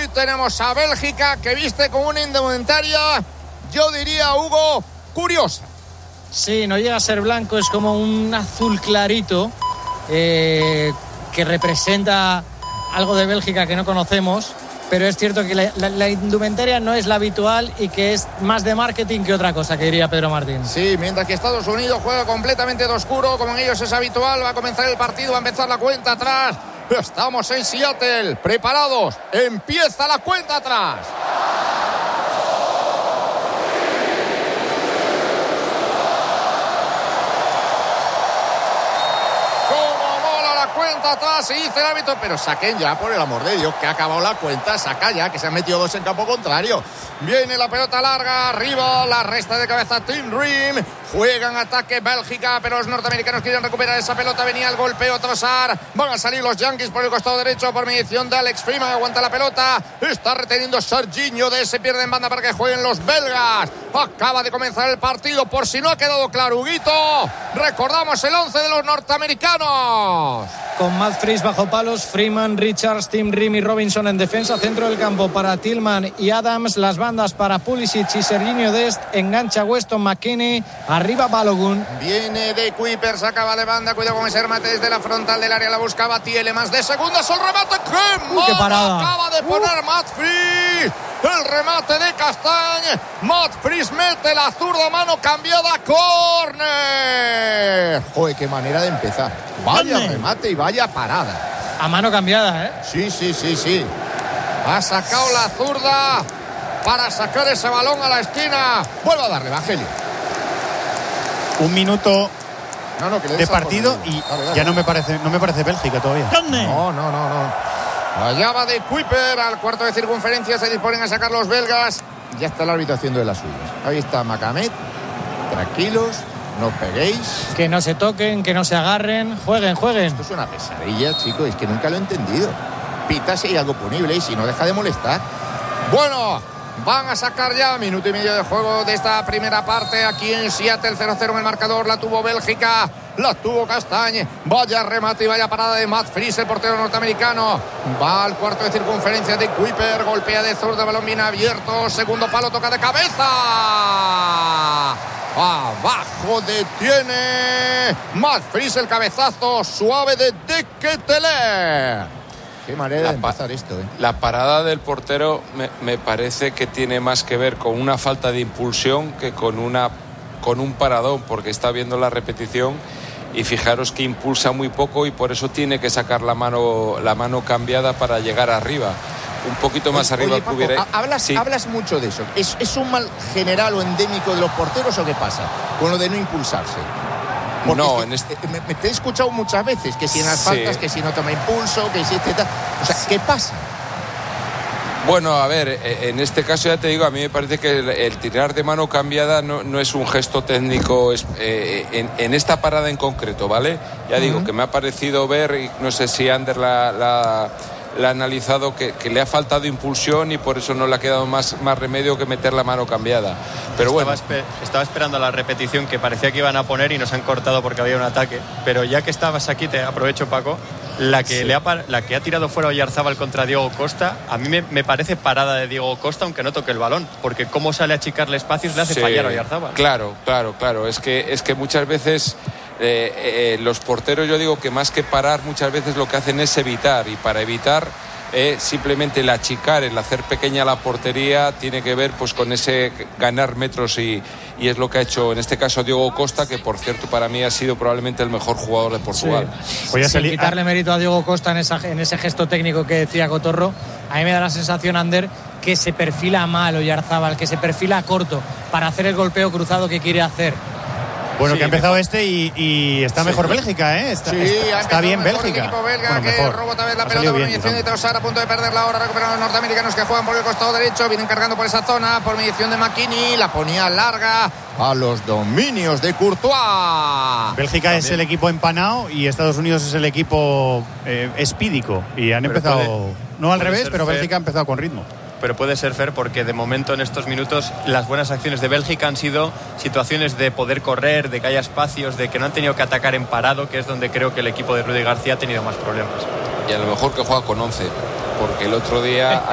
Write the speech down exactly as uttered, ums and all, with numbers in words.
Hoy tenemos a Bélgica, que viste con una indumentaria, yo diría, Hugo, curiosa. Sí, no llega a ser blanco, es como un azul clarito eh, que representa algo de Bélgica que no conocemos, pero es cierto que la, la, la indumentaria no es la habitual y que es más de marketing que otra cosa, que diría Pedro Martín. Sí, mientras que Estados Unidos juega completamente de oscuro, como en ellos es habitual. Va a comenzar el partido, va a empezar la cuenta atrás. Estamos en Seattle, preparados, empieza la cuenta atrás. Cuenta atrás, y dice el árbitro, pero saquen ya, por el amor de Dios, que ha acabado la cuenta, saca ya, que se han metido dos en campo contrario. Viene la pelota larga, arriba, la resta de cabeza Tim Ream, juegan ataque Bélgica, pero los norteamericanos quieren recuperar esa pelota, venía el golpeo Trossard, van a salir los Yankees por el costado derecho, por mediación de Alex Freeman, aguanta la pelota, está reteniendo Serginho, de ese pierde en banda para que jueguen los belgas. Acaba de comenzar el partido, por si no ha quedado claro, Huguito, recordamos el once de los norteamericanos. Con Matt Fries bajo palos, Freeman, Richards, Tim Ream y Robinson en defensa, centro del campo para Tillman y Adams, las bandas para Pulisic y Serginho Dest, engancha Weston McKennie, arriba Balogun. Viene de Kuipers, acaba de banda, cuidado con ese remate desde la frontal del área, la buscaba Thiele, más de segundas, el remate, ¡qué uh, qué parada! Acaba de poner uh. Matt Fries, el remate de Castagne, Matt Fries mete la zurda, mano cambiada, córner. Joder, qué manera de empezar, vaya ¿Dónde? remate y vaya parada. A mano cambiada, ¿eh? Sí, sí, sí, sí. Ha sacado la zurda para sacar ese balón a la esquina. Vuelve a darle, Evangelio. Un minuto no, no, que de partido y dale, dale. ya no me parece no me parece Bélgica todavía. ¿Dónde? No, no, no, no. Allá va de Kuiper al cuarto de circunferencia. Se disponen a sacar los belgas. Ya está el árbitro haciendo de las suyas. Ahí está Macamet. Tranquilos. No peguéis. Que no se toquen, que no se agarren. Jueguen, jueguen. Esto es una pesadilla, chicos. Es que nunca lo he entendido. Pita si hay algo punible y si no, deja de molestar. Bueno, van a sacar ya minuto y medio de juego de esta primera parte. Aquí en Seattle, cero cero en el marcador. La tuvo Bélgica. La tuvo Castagne. Vaya remate y vaya parada de Matt Fries, el portero norteamericano. Va al cuarto de circunferencia de Kuiper. Golpea de zurda, balón bien abierto. Segundo palo, toca de cabeza. Abajo detiene Matt Fries, el cabezazo suave de De Ketelaere. Qué manera la de empezar esto, ¿eh? La parada del portero me, me parece que tiene más que ver con una falta de impulsión que con una con un paradón, porque está viendo la repetición y fijaros que impulsa muy poco y por eso tiene que sacar la mano la mano cambiada para llegar arriba. Un poquito más oye, arriba oye, Paco, que hubiera... hablas, sí. hablas mucho de eso. ¿Es, ¿Es un mal general o endémico de los porteros o qué pasa con lo de no impulsarse? Porque no, es que, en este... me, me te he escuchado muchas veces que si en las sí. faltas, que si no toma impulso, que si este tal. O sea, ¿qué pasa? Bueno, a ver, en este caso ya te digo, a mí me parece que el, el tirar de mano cambiada no, no es un gesto técnico eh, en, en esta parada en concreto, ¿vale? Ya uh-huh. digo, que me ha parecido ver, y no sé si Ander la... la la ha analizado que, que le ha faltado impulsión y por eso no le ha quedado más, más remedio que meter la mano cambiada. Pero estaba, bueno. esper, estaba esperando la repetición que parecía que iban a poner y nos han cortado porque había un ataque. Pero ya que estabas aquí, te aprovecho, Paco, la que, sí. le ha, la que ha tirado fuera Oyarzábal contra Diego Costa, a mí me, me parece parada de Diego Costa aunque no toque el balón, porque cómo sale a achicarle espacios le hace sí. fallar a Oyarzábal. Claro, claro, claro. Es que, es que muchas veces... Eh, eh, los porteros, yo digo que más que parar muchas veces lo que hacen es evitar, y para evitar eh, simplemente el achicar, el hacer pequeña la portería tiene que ver pues con ese ganar metros y, y es lo que ha hecho en este caso Diego Costa, que por cierto para mí ha sido probablemente el mejor jugador de Portugal. Sí. Voy a salir... Sin quitarle mérito a Diego Costa en, esa, en ese gesto técnico que decía Cotorro, a mí me da la sensación, Ander, que se perfila mal Oyarzábal, que se perfila corto para hacer el golpeo cruzado que quiere hacer. Bueno, sí, que ha empezado mejor. este y, y está sí. mejor Bélgica, ¿eh? Está, sí, está, está bien Bélgica. El equipo belga bueno, que mejor. roba otra vez la ha pelota por mediación de Trossard, a punto de perderla ahora, recuperan los norteamericanos que juegan por el costado derecho, vienen cargando por esa zona, por mediación de McKennie, la ponía larga a los dominios de Courtois. Bélgica También. es el equipo empanado y Estados Unidos es el equipo eh, espídico y han pero empezado, puede, no al revés, pero Bélgica fair. ha empezado con ritmo. Pero puede ser fair porque de momento en estos minutos las buenas acciones de Bélgica han sido situaciones de poder correr, de que haya espacios, de que no han tenido que atacar en parado, que es donde creo que el equipo de Rudy García ha tenido más problemas. Y a lo mejor que juega con once, porque el otro día